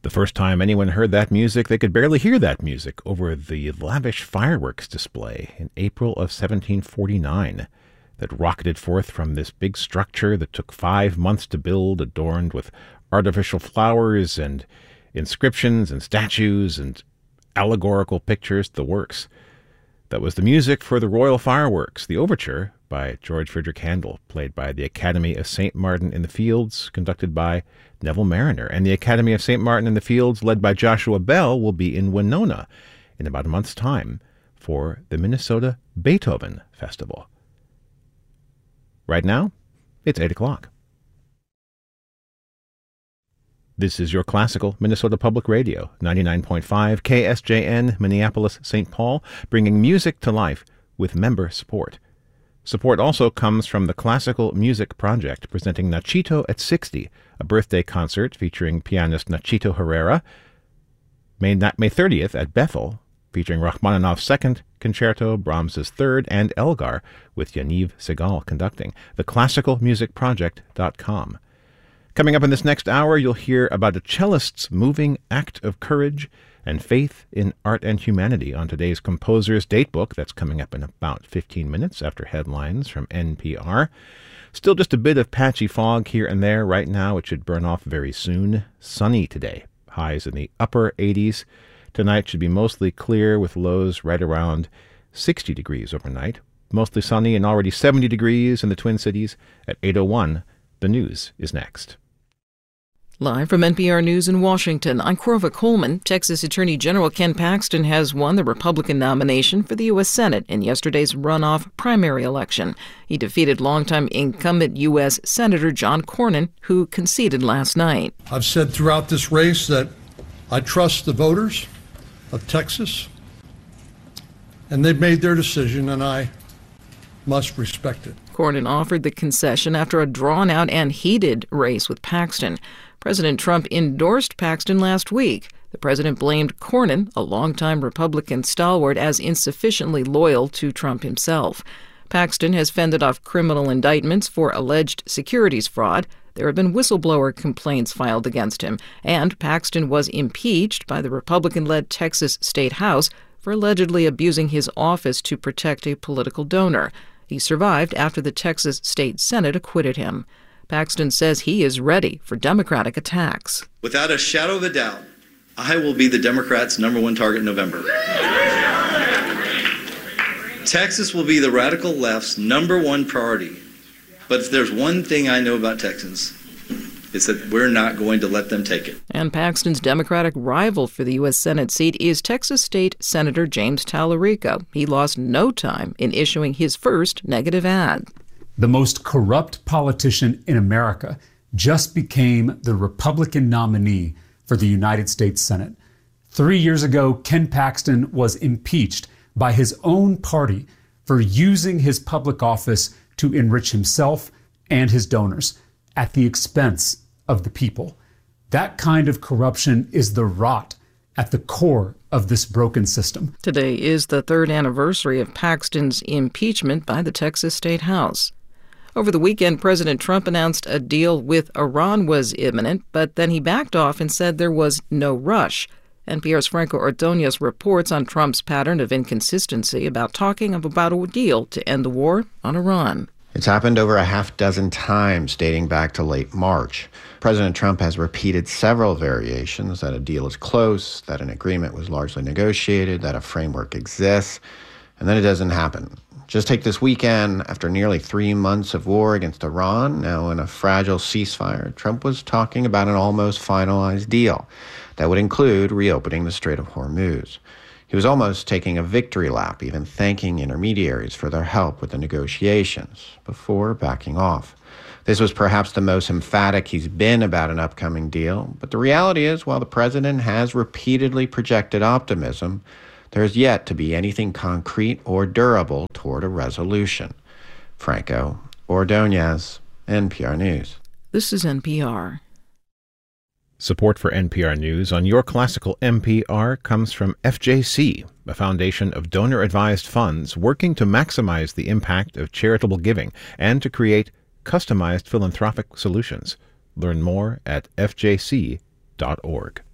The first time anyone heard that music, they could barely hear that music over the lavish fireworks display in April of 1749 that rocketed forth from this big structure that took 5 months to build, adorned with artificial flowers and inscriptions and statues and allegorical pictures, the works. That was the music for the Royal Fireworks, the overture by George Frideric Handel, played by the Academy of St. Martin in the Fields, conducted by Neville Marriner. And the Academy of St. Martin in the Fields, led by Joshua Bell, will be in Winona in about a month's time for the Minnesota Beethoven Festival. Right now, it's 8 o'clock. This is your classical Minnesota Public Radio, 99.5 KSJN, Minneapolis, St. Paul, bringing music to life with member support. Support also comes from the Classical Music Project, presenting Nachito at 60, a birthday concert featuring pianist Nachito Herrera, May 30th at Bethel, featuring Rachmaninoff's Second Concerto, Brahms's Third, and Elgar, with Yaniv Segal conducting. theclassicalmusicproject.com. Coming up in this next hour, you'll hear about a cellist's moving act of courage and faith in art and humanity on today's Composer's Datebook. That's coming up in about 15 minutes after headlines from NPR. Still just a bit of patchy fog here and there right now. It should burn off very soon. Sunny today. Highs in the upper 80s. Tonight should be mostly clear with lows right around 60 degrees overnight. Mostly sunny and already 70 degrees in the Twin Cities. At 8:01, the news is next. Live from NPR News in Washington, I'm Corva Coleman. Texas Attorney General Ken Paxton has won the Republican nomination for the U.S. Senate in yesterday's runoff primary election. He defeated longtime incumbent U.S. Senator John Cornyn, who conceded last night. I've said throughout this race that I trust the voters of Texas, and they've made their decision, and I must respect it. Cornyn offered the concession after a drawn-out and heated race with Paxton. President Trump endorsed Paxton last week. The president blamed Cornyn, a longtime Republican stalwart, as insufficiently loyal to Trump himself. Paxton has fended off criminal indictments for alleged securities fraud. There have been whistleblower complaints filed against him, and Paxton was impeached by the Republican-led Texas State House for allegedly abusing his office to protect a political donor. He survived after the Texas State Senate acquitted him. Paxton says he is ready for Democratic attacks. Without a shadow of a doubt, I will be the Democrats' #1 target in November. Texas will be the radical left's #1 priority. But if there's one thing I know about Texans, it's that we're not going to let them take it. And Paxton's Democratic rival for the U.S. Senate seat is Texas State Senator James Tallarico. He lost no time in issuing his first negative ad. The most corrupt politician in America just became the Republican nominee for the United States Senate. 3 years ago, Ken Paxton was impeached by his own party for using his public office to enrich himself and his donors at the expense of the people. That kind of corruption is the rot at the core of this broken system. Today is the 3rd anniversary of Paxton's impeachment by the Texas State House. Over the weekend, President Trump announced a deal with Iran was imminent, but then he backed off and said there was no rush. NPR's Franco Ordonez reports on Trump's pattern of inconsistency about talking about a deal to end the war on Iran. It's happened over a half dozen times dating back to late March. President Trump has repeated several variations that a deal is close, that an agreement was largely negotiated, that a framework exists, and then it doesn't happen. Just take this weekend. After nearly 3 months of war against Iran, now in a fragile ceasefire, Trump was talking about an almost finalized deal that would include reopening the Strait of Hormuz. He was almost taking a victory lap, even thanking intermediaries for their help with the negotiations, before backing off. This was perhaps the most emphatic he's been about an upcoming deal, but the reality is, while the president has repeatedly projected optimism, there is yet to be anything concrete or durable toward a resolution. Franco Ordonez, NPR News. This is NPR. Support for NPR News on Your Classical NPR comes from FJC, a foundation of donor-advised funds working to maximize the impact of charitable giving and to create customized philanthropic solutions. Learn more at fjc.org.